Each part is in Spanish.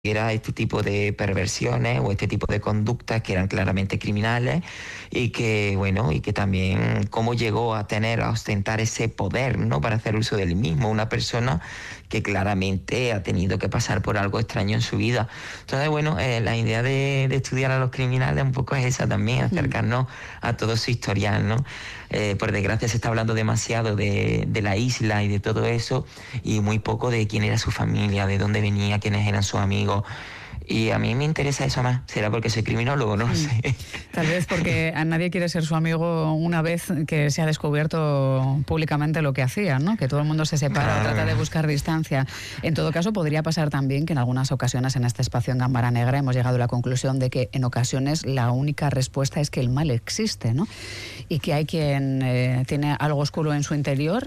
era este tipo de perversiones o este tipo de conductas que eran claramente criminales y que, bueno, y que también cómo llegó a ostentar ese poder, ¿no?, para hacer uso del mismo, una persona que claramente ha tenido que pasar por algo extraño en su vida. Entonces, bueno, la idea de estudiar a los criminales un poco es esa también, acercarnos a todo su historial, ¿no? Por desgracia se está hablando demasiado de la isla y de todo eso y muy poco de quién era su familia, de dónde venía, quiénes eran sus amigos. Y a mí me interesa eso más. ¿Será porque soy criminólogo? No lo sé. Tal vez porque a nadie quiere ser su amigo una vez que se ha descubierto públicamente lo que hacía, ¿no? Que todo el mundo se separa, trata de buscar distancia. En todo caso, podría pasar también que en algunas ocasiones en este espacio en Gámbara Negra hemos llegado a la conclusión de que en ocasiones la única respuesta es que el mal existe, ¿no? Y que hay quien tiene algo oscuro en su interior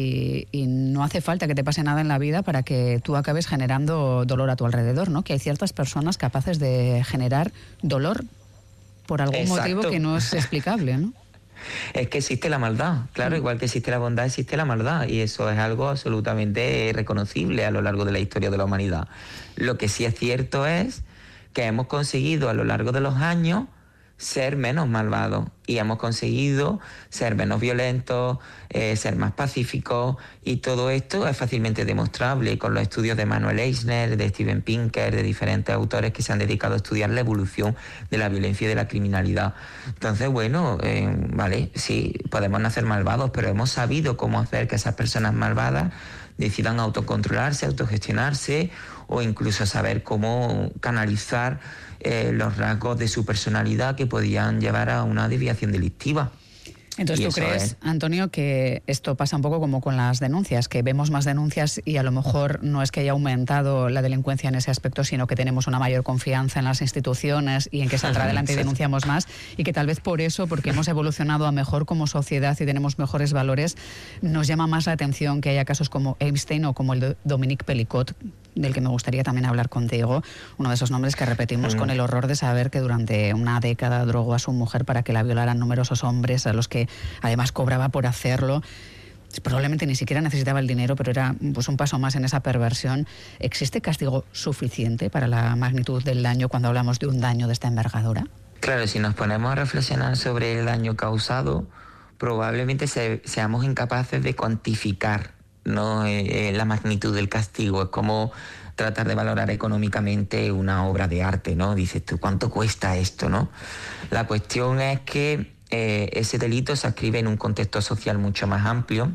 y no hace falta que te pase nada en la vida para que tú acabes generando dolor a tu alrededor, ¿no? Que hay ciertas personas capaces de generar dolor por algún motivo que no es explicable, ¿no? Es que existe la maldad, claro, igual que existe la bondad, existe la maldad, y eso es algo absolutamente reconocible a lo largo de la historia de la humanidad. Lo que sí es cierto es que hemos conseguido a lo largo de los años ser menos malvados y hemos conseguido ser menos violentos, ser más pacíficos, y todo esto es fácilmente demostrable con los estudios de Manuel Eisner, de Steven Pinker, de diferentes autores que se han dedicado a estudiar la evolución de la violencia y de la criminalidad. Entonces, bueno, vale, sí, podemos nacer malvados, pero hemos sabido cómo hacer que esas personas malvadas decidan autocontrolarse, autogestionarse, o incluso saber cómo canalizar los rasgos de su personalidad que podían llevar a una desviación delictiva. Entonces, ¿tú crees, Antonio, que esto pasa un poco como con las denuncias, que vemos más denuncias y a lo mejor no es que haya aumentado la delincuencia en ese aspecto, sino que tenemos una mayor confianza en las instituciones y en que saldrá adelante y denunciamos más, y que tal vez por eso, porque hemos evolucionado a mejor como sociedad y tenemos mejores valores, nos llama más la atención que haya casos como Epstein o como el de Dominique Pelicot, del que me gustaría también hablar contigo, uno de esos nombres que repetimos con el horror de saber que durante una década drogó a su mujer para que la violaran numerosos hombres, a los que además cobraba por hacerlo. Probablemente ni siquiera necesitaba el dinero, pero era pues un paso más en esa perversión. ¿Existe castigo suficiente para la magnitud del daño cuando hablamos de un daño de esta envergadura? Claro, si nos ponemos a reflexionar sobre el daño causado, probablemente seamos incapaces de cuantificar, ¿no?, la magnitud del castigo. Es como tratar de valorar económicamente una obra de arte, ¿no? Dices tú, ¿cuánto cuesta esto, no? La cuestión es que ese delito se ascribe en un contexto social mucho más amplio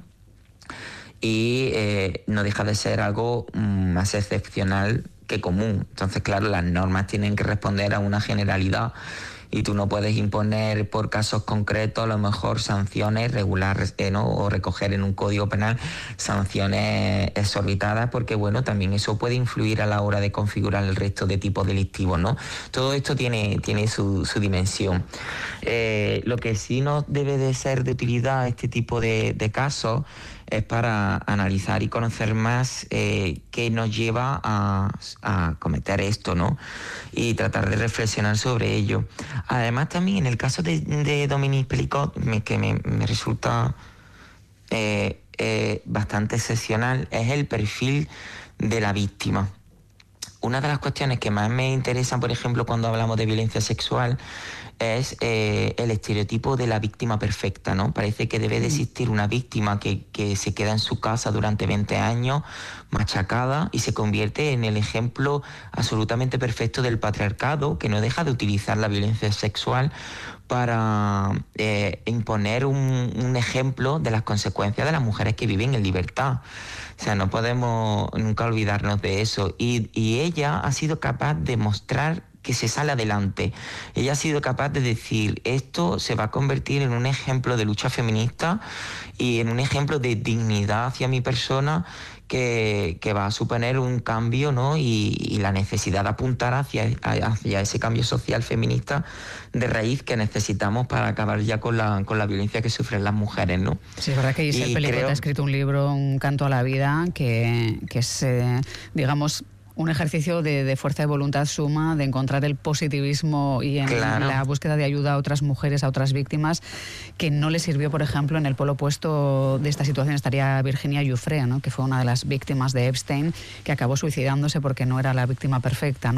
y no deja de ser algo más excepcional que común. Entonces, claro, las normas tienen que responder a una generalidad y tú no puedes imponer por casos concretos a lo mejor sanciones regulares, ¿no?, o recoger en un código penal sanciones exorbitadas, porque bueno, también eso puede influir a la hora de configurar el resto de tipos delictivos, ¿no? Todo esto tiene su dimensión. Lo que sí no debe de ser de utilidad este tipo de casos es para analizar y conocer más qué nos lleva a cometer esto, ¿no? Y tratar de reflexionar sobre ello. Además, también en el caso de Dominique Pelicot, que me resulta bastante excepcional, es el perfil de la víctima. Una de las cuestiones que más me interesan, por ejemplo, cuando hablamos de violencia sexual, es el estereotipo de la víctima perfecta, ¿no? Parece que debe de existir una víctima que se queda en su casa durante 20 años machacada y se convierte en el ejemplo absolutamente perfecto del patriarcado, que no deja de utilizar la violencia sexual para imponer un ejemplo de las consecuencias de las mujeres que viven en libertad. O sea, no podemos nunca olvidarnos de eso. Y ella ha sido capaz de mostrar que se sale adelante. Ella ha sido capaz de decir, esto se va a convertir en un ejemplo de lucha feminista y en un ejemplo de dignidad hacia mi persona que va a suponer un cambio, ¿no? Y la necesidad de apuntar hacia ese cambio social feminista de raíz que necesitamos para acabar ya con la violencia que sufren las mujeres, ¿no? Sí, es verdad que Giselle Pelicot ha escrito un libro, Un canto a la vida, que es, digamos, Un ejercicio de fuerza de voluntad suma, de encontrar el positivismo y en la búsqueda de ayuda a otras mujeres, a otras víctimas, que no le sirvió, por ejemplo, en el polo opuesto de esta situación estaría Virginia Giuffre, ¿no? Que fue una de las víctimas de Epstein, que acabó suicidándose porque no era la víctima perfecta, ¿no?